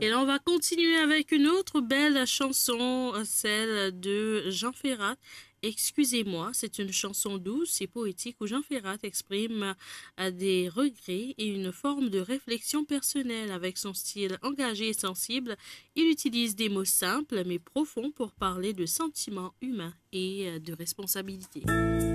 Et là, on va continuer avec une autre belle chanson, celle de Jean Ferrat. Excusez-moi, c'est une chanson douce et poétique où Jean Ferrat exprime des regrets et une forme de réflexion personnelle. Avec son style engagé et sensible, il utilise des mots simples mais profonds pour parler de sentiments humains et de responsabilité.